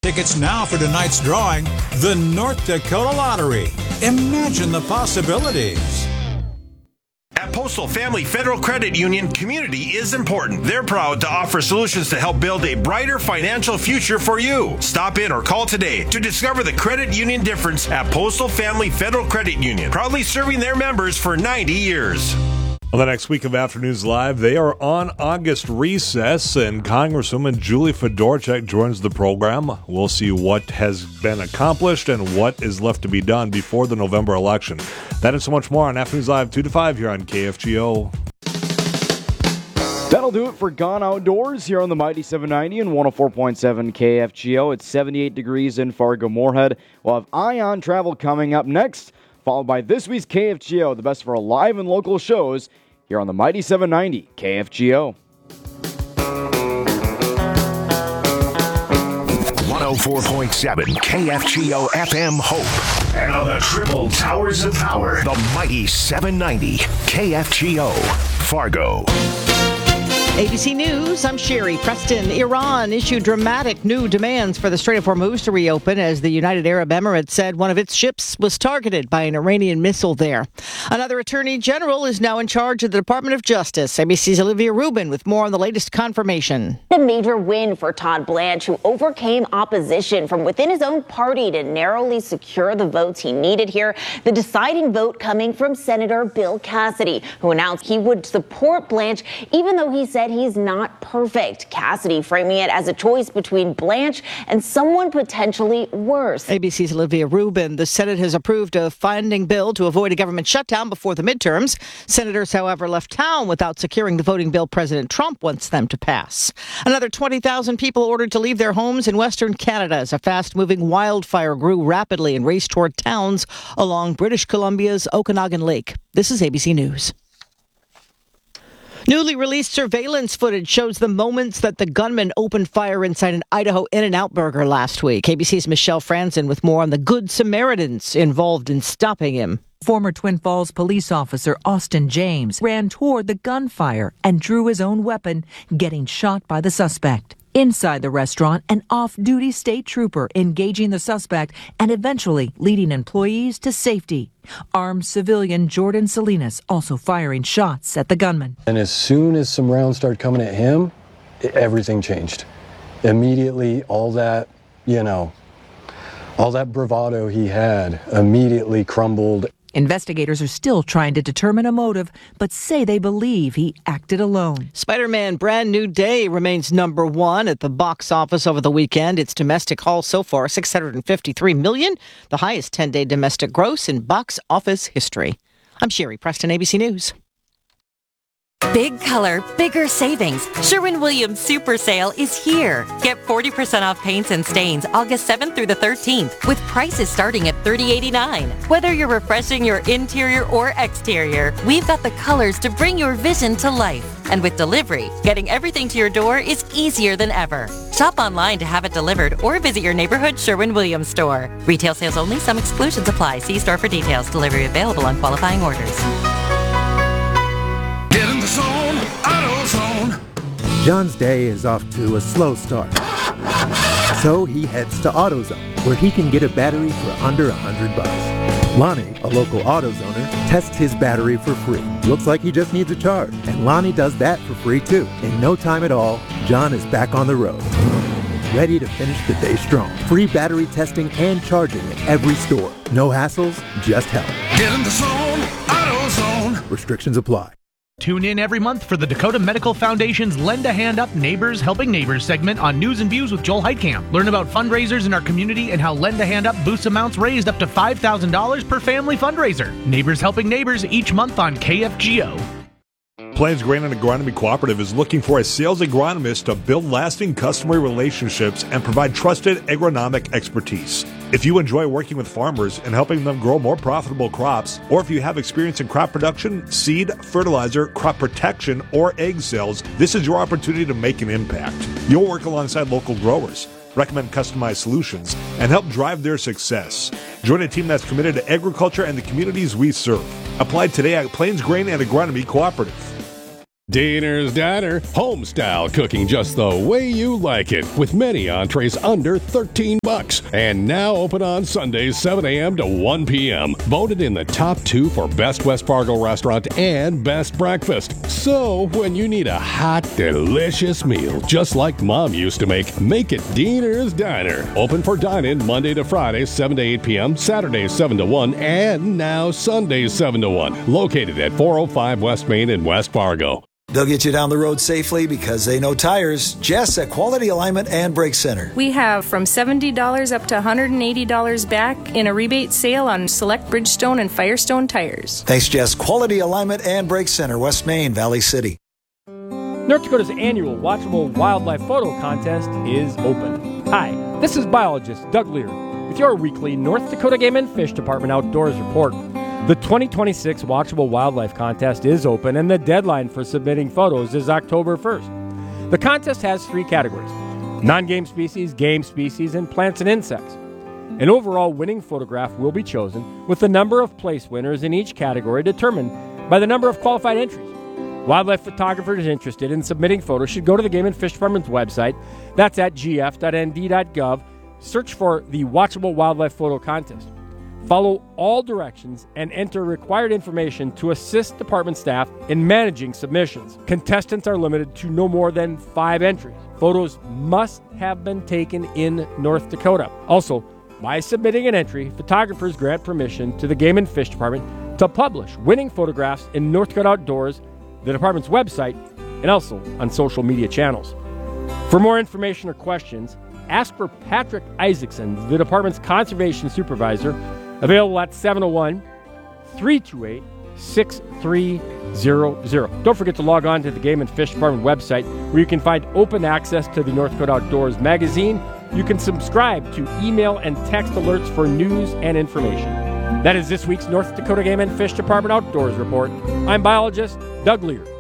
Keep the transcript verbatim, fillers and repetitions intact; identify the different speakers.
Speaker 1: tickets now for tonight's drawing, the North Dakota Lottery. Imagine the possibilities.
Speaker 2: At Postal Family Federal Credit Union, community is important. They're proud to offer solutions to help build a brighter financial future for you. Stop in or call today to discover the credit union difference at Postal Family Federal Credit Union, proudly serving their members for ninety years.
Speaker 3: On the next week of Afternoons Live, they are on August recess, and Congresswoman Julie Fedorchak joins the program. We'll see what has been accomplished and what is left to be done before the November election. That and so much more on Afternoons Live two to five here on K F G O.
Speaker 4: That'll do it for Gone Outdoors here on the Mighty seven ninety and one oh four point seven K F G O. It's seventy-eight degrees in Fargo-Moorhead. We'll have Ion Travel coming up next, followed by this week's K F G O, the best of our live and local shows here on the Mighty seven ninety K F G O.
Speaker 5: one oh four point seven K F G O F M Hope. And on the triple towers of power, the Mighty seven ninety K F G O Fargo.
Speaker 6: A B C News, I'm Sherry Preston. Iran issued dramatic new demands for the Strait of Hormuz to reopen as the United Arab Emirates said one of its ships was targeted by an Iranian missile there. Another attorney general is now in charge of the Department of Justice. A B C's Olivia Rubin with more on the latest confirmation.
Speaker 7: A major win for Todd Blanche, who overcame opposition from within his own party to narrowly secure the votes he needed here. The deciding vote coming from Senator Bill Cassidy, who announced he would support Blanche, even though he said he's not perfect. Cassidy framing it as a choice between Blanche and someone potentially worse.
Speaker 6: A B C's Olivia Rubin. The Senate has approved a funding bill to avoid a government shutdown before the midterms. Senators, however, left town without securing the voting bill President Trump wants them to pass. Another twenty thousand people ordered to leave their homes in Western Canada as a fast-moving wildfire grew rapidly and raced toward towns along British Columbia's Okanagan Lake. This is A B C News. Newly released surveillance footage shows the moments that the gunman opened fire inside an Idaho In-N-Out Burger last week. A B C's Michelle Franzen with more on the Good Samaritans involved in stopping him.
Speaker 8: Former Twin Falls police officer Austin James ran toward the gunfire and drew his own weapon, getting shot by the suspect. Inside the restaurant, an off-duty state trooper engaging the suspect and eventually leading employees to safety. Armed civilian Jordan Salinas also firing shots at the gunman.
Speaker 9: And as soon as some rounds started coming at him, everything changed. Immediately, all that, you know, all that bravado he had immediately crumbled.
Speaker 8: Investigators are still trying to determine a motive, but say they believe he acted alone.
Speaker 6: Spider-Man Brand New Day remains number one at the box office over the weekend. Its domestic haul so far, six hundred fifty-three million dollars, the highest ten-day domestic gross in box office history. I'm Sherry Preston, A B C News.
Speaker 10: Big color, bigger savings. Sherwin-Williams Super Sale is here. Get forty percent off paints and stains August seventh through the thirteenth with prices starting at thirty dollars and eighty-nine cents. Whether you're refreshing your interior or exterior, we've got the colors to bring your vision to life. And with delivery, getting everything to your door is easier than ever. Shop online to have it delivered or visit your neighborhood Sherwin-Williams store. Retail sales only. Some exclusions apply. See store for details. Delivery available on qualifying orders.
Speaker 5: Get in the zone, AutoZone.
Speaker 11: John's day is off to a slow start. So he heads to AutoZone, where he can get a battery for under a hundred bucks. Lonnie, a local AutoZoner, tests his battery for free. Looks like he just needs a charge. And Lonnie does that for free too. In no time at all, John is back on the road, ready to finish the day strong. Free battery testing and charging at every store. No hassles, just help.
Speaker 5: Get in the zone, AutoZone.
Speaker 11: Restrictions apply.
Speaker 12: Tune in every month for the Dakota Medical Foundation's Lend a Hand Up Neighbors Helping Neighbors segment on News and Views with Joel Heitkamp. Learn about fundraisers in our community and how Lend a Hand Up boosts amounts raised up to five thousand dollars per family fundraiser. Neighbors Helping Neighbors each month on K F G O.
Speaker 3: Plains Grain and Agronomy Cooperative is looking for a sales agronomist to build lasting customer relationships and provide trusted agronomic expertise. If you enjoy working with farmers and helping them grow more profitable crops, or if you have experience in crop production, seed, fertilizer, crop protection, or egg sales, this is your opportunity to make an impact. You'll work alongside local growers, recommend customized solutions, and help drive their success. Join a team that's committed to agriculture and the communities we serve. Apply today at Plains Grain and Agronomy Cooperative.
Speaker 13: Diener's Diner, home-style cooking just the way you like it, with many entrees under thirteen bucks. And now open on Sundays, seven a.m. to one p.m. Voted in the top two for Best West Fargo Restaurant and Best Breakfast. So, when you need a hot, delicious meal, just like Mom used to make, make it Diener's Diner. Open for dine-in Monday to Friday, seven to eight p.m., Saturdays, seven to one, and now Sundays, seven to one. Located at four oh five West Main in West Fargo.
Speaker 14: They'll get you down the road safely because they know tires. Jess at Quality Alignment and Brake Center.
Speaker 15: We have from seventy dollars up to one hundred eighty dollars back in a rebate sale on select Bridgestone and Firestone tires.
Speaker 14: Thanks, Jess. Quality Alignment and Brake Center, West Main, Valley City.
Speaker 16: North Dakota's annual Watchable Wildlife Photo Contest is open. Hi, this is biologist Doug Lear with your weekly North Dakota Game and Fish Department Outdoors Report. The twenty twenty-six Watchable Wildlife Contest is open, and the deadline for submitting photos is October first. The contest has three categories: non-game species, game species, and plants and insects. An overall winning photograph will be chosen, with the number of place winners in each category determined by the number of qualified entries. Wildlife photographers interested in submitting photos should go to the Game and Fish Department's website. That's at g f dot n d dot gov. Search for the Watchable Wildlife Photo Contest. Follow all directions and enter required information to assist department staff in managing submissions. Contestants are limited to no more than five entries. Photos must have been taken in North Dakota. Also, by submitting an entry, photographers grant permission to the Game and Fish Department to publish winning photographs in North Dakota Outdoors, the department's website, and also on social media channels. For more information or questions, ask for Patrick Isaacson, the department's conservation supervisor, available at seven oh one, three two eight, six three zero zero. Don't forget to log on to the Game and Fish Department website, where you can find open access to the North Dakota Outdoors magazine. You can subscribe to email and text alerts for news and information. That is this week's North Dakota Game and Fish Department Outdoors Report. I'm biologist Doug Lear.